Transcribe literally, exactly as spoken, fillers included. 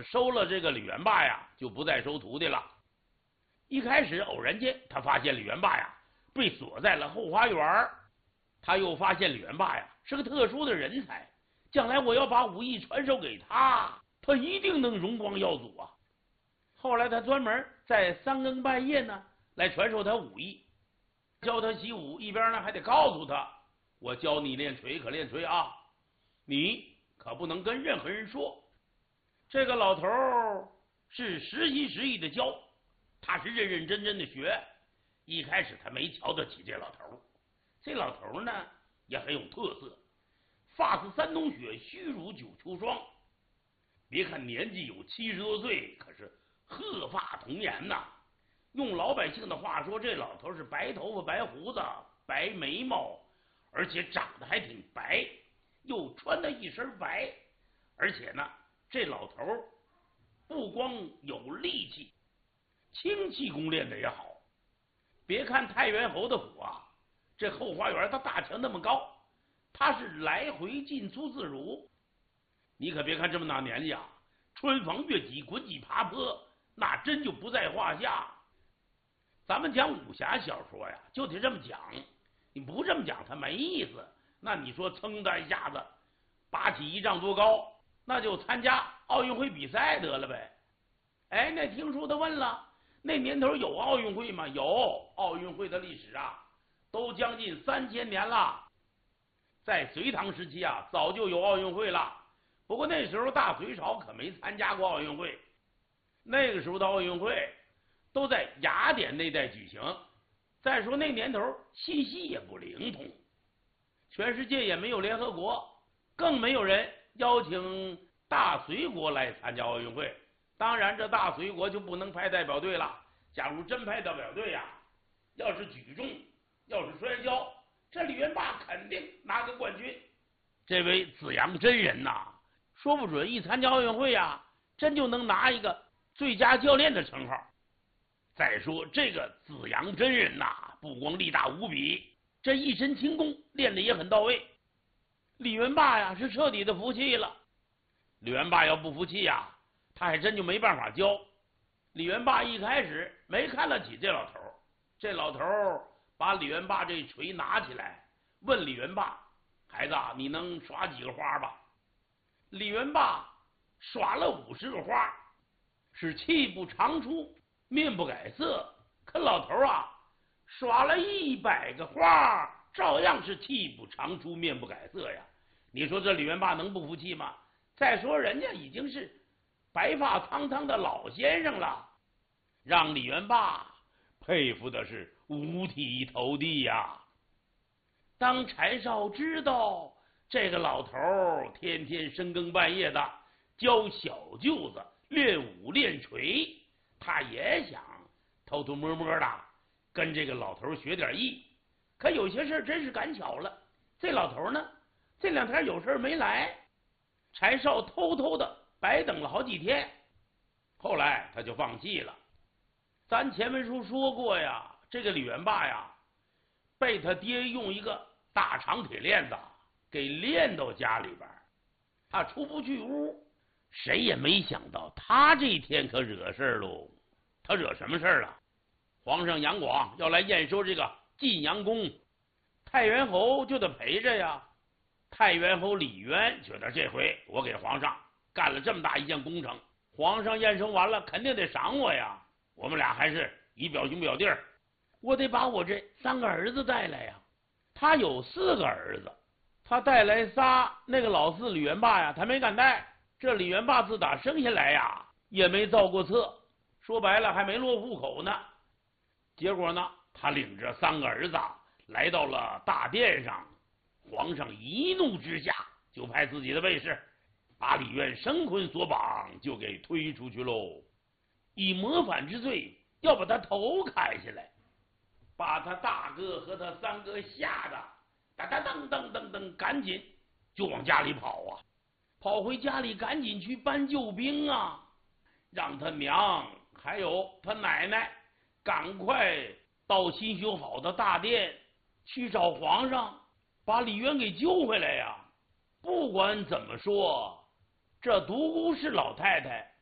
收了这个李元霸呀，就不再收徒弟了。一开始偶然间，他发现李元霸呀被锁在了后花园，他又发现李元霸呀是个特殊的人才，将来我要把武艺传授给他，他一定能荣光耀祖啊。后来他专门在三更半夜呢来传授他武艺，教他习武，一边呢还得告诉他，我教你练锤可练锤啊，你可不能跟任何人说。这个老头是实心实意的教，他是认认真真的学。一开始他没瞧得起这老头，这老头呢也很有特色，发似山冬雪，须如九秋霜。别看年纪有七十多岁，可是鹤发童颜呐。用老百姓的话说，这老头是白头发、白胡子、白眉毛，而且长得还挺白，又穿的一身白。而且呢，这老头不光有力气，轻气功练得也好。别看太原侯的府啊，这后花园它大墙那么高，他是来回进出自如。你可别看这么大年纪啊，穿房越脊、滚脊爬坡，那真就不在话下。咱们讲武侠小说呀，就得这么讲，你不这么讲它没意思。那你说噌的一下子拔起一丈多高，那就参加奥运会比赛得了呗。哎，那听书的问了，那年头有奥运会吗？有，奥运会的历史啊，都将近三千年了。在隋唐时期啊，早就有奥运会了。不过那时候大隋朝可没参加过奥运会，那个时候的奥运会都在雅典那带举行。再说那年头信息也不灵通，全世界也没有联合国，更没有人邀请大隋国来参加奥运会。当然这大隋国就不能派代表队了，假如真派代表队呀、啊，要是举重，要是摔跤，这李元霸肯定拿个冠军。这位子阳真人呐、啊，说不准一参加奥运会呀、啊，真就能拿一个最佳教练的称号。再说这个子阳真人呐、啊，不光力大无比，这一身轻功练得也很到位。李元霸呀是彻底的服气了。李元霸要不服气呀，他还真就没办法教。李元霸一开始没看得起这老头，这老头把李元霸这锤拿起来，问李元霸：“孩子，你能耍几个花吧？”李元霸耍了五十个花，是气不长出，面不改色。可老头啊，耍了一百个花，照样是气不长出，面不改色呀。你说这李元霸能不服气吗？再说人家已经是白发苍苍的老先生了，让李元霸佩服的是五体投地呀。当柴少知道这个老头天天深更半夜的教小舅子练武练锤，他也想偷偷摸摸的跟这个老头学点艺。可有些事真是赶巧了，这老头呢这两天有事没来，柴少偷偷的白等了好几天，后来他就放弃了。咱前文书说过呀，这个李元霸呀被他爹用一个大长铁链子给链到家里边，他出不去屋。谁也没想到他这天可惹事喽。他惹什么事了？皇上杨广要来验收这个晋阳宫，太原侯就得陪着呀。太原侯李渊觉得这回我给皇上干了这么大一件工程，皇上验收完了肯定得赏我呀。我们俩还是以表兄表弟儿，我得把我这三个儿子带来呀。他有四个儿子，他带来仨，那个老四李元霸呀他没敢带。这李元霸自打生下来呀也没造过册，说白了还没落户口呢。结果呢，他领着三个儿子来到了大殿上，皇上一怒之下就派自己的卫士把李渊绳捆索绑，就给推出去喽，以谋反之罪要把他头砍下来，把他大哥和他三哥吓得哒哒噔噔噔噔，赶紧就往家里跑啊，跑回家里赶紧去搬救兵啊，让他娘还有他奶奶赶快到新修好的大殿去找皇上，把李渊给救回来呀。不管怎么说，这独孤氏老太太